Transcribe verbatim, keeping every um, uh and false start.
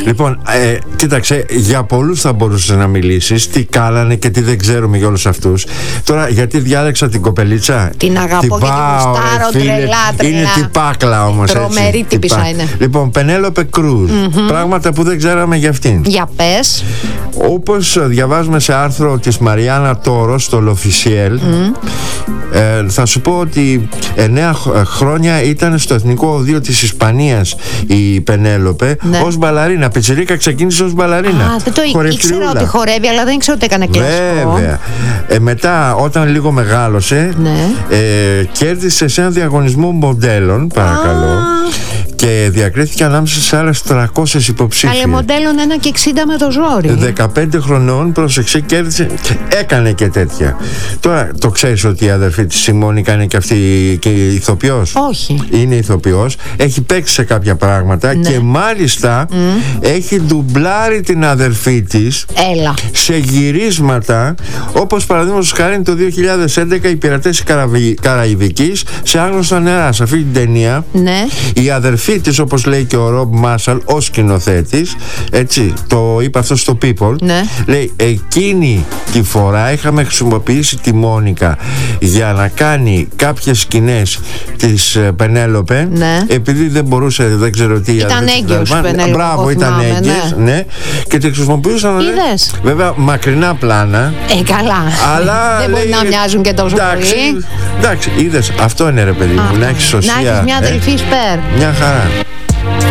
Λοιπόν, ε, κοίταξε, για πολλούς θα μπορούσες να μιλήσεις. Τι κάνανε και τι δεν ξέρουμε για όλους αυτούς. Τώρα, γιατί διάλεξα την κοπελίτσα. Την αγαπώ την και την γουστάρω τρελά, τρελά. Είναι τυπάκλα όμως. Τρομερή τύπισσα είναι. Λοιπόν, Πενέλοπε Κρούζ. Mm-hmm. Πράγματα που δεν ξέραμε για αυτήν. Για πες. Όπως διαβάζουμε σε άρθρο της Μαριάννα Τόρο στο L'Officiel, mm. ε, θα σου πω ότι εννέα χρόνια ήταν στο Εθνικό Οδείο της Ισπανίας η Πενέλοπε, ναι. ως μπαλαρίνα. Πιτσιρίκα ξεκίνησε ως μπαλαρίνα. Α, δεν το ήξερα ότι χορεύει, αλλά δεν ήξερα ότι έκανε κλασικό. Βέβαια. Ε, μετά, όταν λίγο μεγάλωσε, ναι. ε, κέρδισε σε ένα διαγωνισμό μοντέλων, παρακαλώ. Α. Και διακρίθηκε ανάμεσα σε άλλες τριακόσιες υποψήφιες. Καλέ μοντέλων ένα και εξήντα με το ζόρι. δεκαπέντε χρονών, πρόσεξε, κέρδισε. Έκανε και τέτοια. Τώρα, το ξέρεις ότι η αδερφή της η Μόνικα είναι και αυτή και ηθοποιός? Όχι. Είναι ηθοποιός. Έχει παίξει σε κάποια πράγματα, ναι. και μάλιστα mm. έχει ντουμπλάρει την αδερφή της. Έλα. Σε γυρίσματα, όπως παραδείγματος χάρη το δύο χιλιάδες έντεκα οι Πειρατές Καραϊβικής σε Άγνωστα νερά. Σε αυτή την ταινία, ναι. η αδερφή της, όπως λέει και ο Ρομπ Μάρσαλ ως σκηνοθέτης, έτσι, το είπε αυτό στο People, ναι. λέει, εκείνη τη φορά είχαμε χρησιμοποιήσει τη Μόνικα για να κάνει κάποιες σκηνές της Πενέλοπε, ναι. επειδή δεν μπορούσε, δεν ξέρω τι, ήταν έγκυος Πενέλοπε. Μπράβο, ήταν έγκυος, ναι. ναι. Και τη χρησιμοποιούσαν, είδες, βέβαια, μακρινά πλάνα. Ε, καλά. Αλλά δεν μπορεί να μοιάζουν και τόσο εντάξει, πολύ. Εντάξει, είδες, αυτό είναι, ρε παιδί μου, να έχεις σωσία. Να έχεις μια αδελφή σπέρ. Μια χαρά.